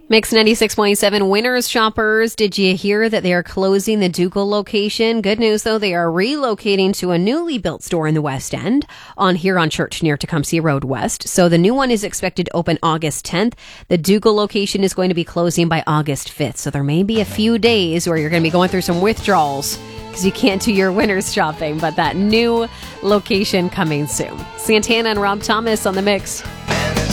Mix 96.7 Winners shoppers. Did you hear that they are closing the Dougal location? Good news, though, they are relocating to a newly built store in the West End on Huron Church near Tecumseh Road West. So the new one is expected to open August 10th. The Dougal location is going to be closing by August 5th. So there may be a few days where you're going to be going through some withdrawals because you can't do your Winners shopping, but that new location coming soon. Santana and Rob Thomas on the Mix.